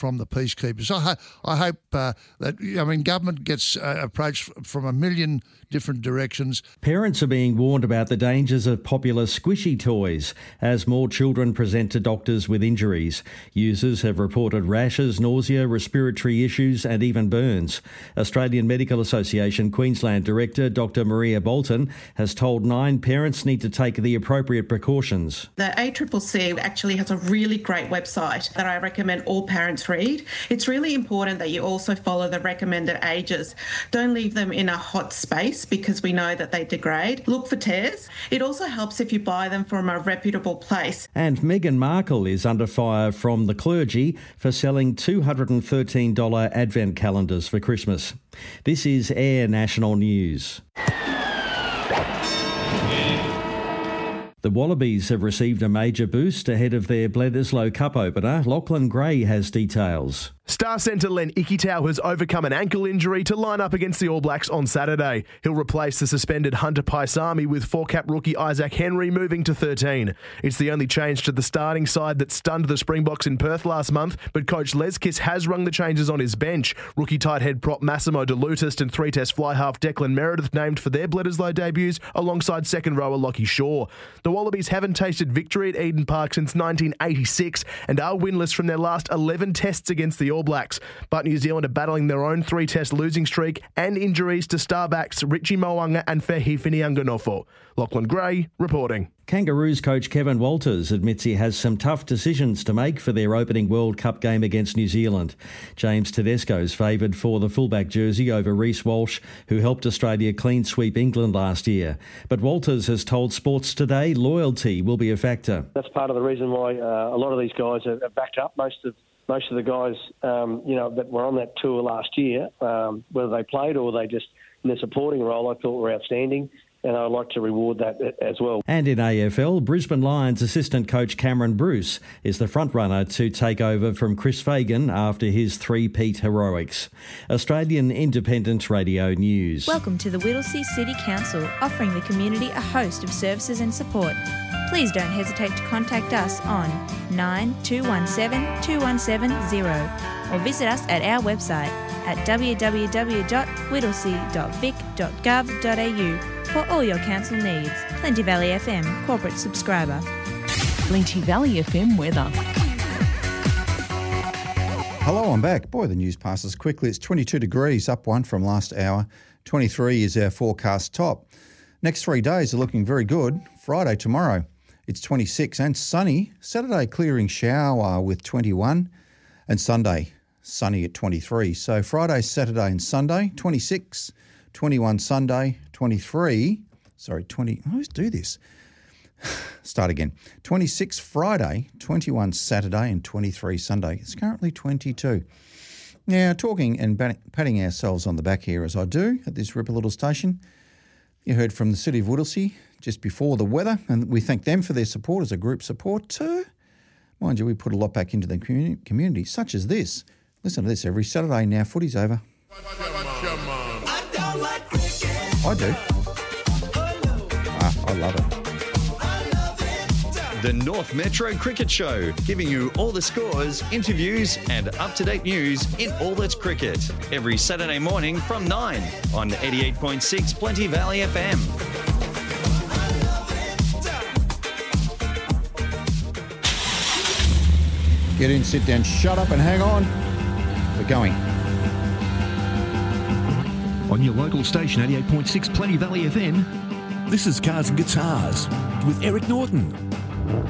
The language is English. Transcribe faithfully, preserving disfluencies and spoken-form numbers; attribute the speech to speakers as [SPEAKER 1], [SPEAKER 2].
[SPEAKER 1] from the peacekeepers. I, ho- I hope uh, that, I mean, government gets uh, approached from a million different directions.
[SPEAKER 2] Parents are being warned about the dangers of popular squishy toys as more children present to doctors with injuries. Users have reported rashes, nausea, respiratory issues and even burns. Australian Medical Association Queensland Director Doctor Maria Bolton has told Nine parents need to take the appropriate precautions.
[SPEAKER 3] The A C C C actually has a really great website that I recommend all parents read. It's really important that you also follow the recommended ages. Don't leave them in a hot space because we know that they degrade. Look for tears. It also helps if you buy them from a reputable place.
[SPEAKER 2] And Meghan Markle is under fire from the clergy for selling two hundred thirteen dollars advent calendars for Christmas. This is Air National News. The Wallabies have received a major boost ahead of their Bledisloe Cup opener. Lachlan Gray has details.
[SPEAKER 4] Star centre Len Ikitau has overcome an ankle injury to line up against the All Blacks on Saturday. He'll replace the suspended Hunter Paisami with four-cap rookie Isaac Henry moving to thirteen. It's the only change to the starting side that stunned the Springboks in Perth last month, but coach Les Kiss has rung the changes on his bench. Rookie tight head prop Massimo De Lutis and three-test fly half Declan Meredith named for their Bledisloe debuts alongside second rower Lockie Shaw. The Wallabies haven't tasted victory at Eden Park since nineteen eighty-six and are winless from their last eleven tests against the All Blacks. But New Zealand are battling their own three-test losing streak and injuries to star backs Richie Mo'unga and Fehi Finianganofo. Lachlan Gray reporting.
[SPEAKER 2] Kangaroos coach Kevin Walters admits he has some tough decisions to make for their opening World Cup game against New Zealand. James Tedesco's favoured for the fullback jersey over Reece Walsh, who helped Australia clean sweep England last year. But Walters has told Sports Today loyalty will be a factor.
[SPEAKER 5] That's part of the reason why uh, a lot of these guys are backed up. Most of most of the guys, um, you know, that were on that tour last year, um, whether they played or they just in their supporting role, I thought were outstanding. And I'd like to reward that as well.
[SPEAKER 2] And in A F L, Brisbane Lions assistant coach Cameron Bruce is the front-runner to take over from Chris Fagan after his three-peat heroics. Australian Independent Radio News.
[SPEAKER 6] Welcome to the Whittlesea City Council, offering the community a host of services and support. Please don't hesitate to contact us on nine two one seven two one seven zero or visit us at our website at w w w dot whittlesea dot vic dot gov dot a u for all your council needs. Plenty Valley F M, corporate subscriber.
[SPEAKER 7] Plenty Valley F M weather.
[SPEAKER 8] Hello, I'm back. Boy, the news passes quickly. It's twenty-two degrees, up one from last hour. twenty-three is our forecast top. Next three days are looking very good. Friday, tomorrow, it's twenty-six and sunny. Saturday, clearing shower with twenty-one. And Sunday, sunny at twenty-three. So Friday, Saturday and Sunday, twenty-six, twenty-one Sunday, twenty-three. Sorry, twenty. I always do this. Start again. twenty-six Friday, twenty-one Saturday and twenty-three Sunday. It's currently twenty-two. Now, talking and patting ourselves on the back here as I do at this Ripper Little station, you heard from the City of Whittlesea just before the weather, and we thank them for their support as a group support too. Mind you, we put a lot back into the community, community such as this. Listen to this every Saturday now. Footy's over.
[SPEAKER 9] I don't like cricket.
[SPEAKER 8] I do. Ah, I love it.
[SPEAKER 10] The North Metro Cricket Show, giving you all the scores, interviews and up-to-date news in all that's cricket. Every Saturday morning from nine on eighty-eight point six Plenty Valley F M.
[SPEAKER 8] Get in, sit down, shut up and hang on. We're going.
[SPEAKER 11] On your local station, eighty-eight point six Plenty Valley F M, this is Cars and Guitars with Eric Norton.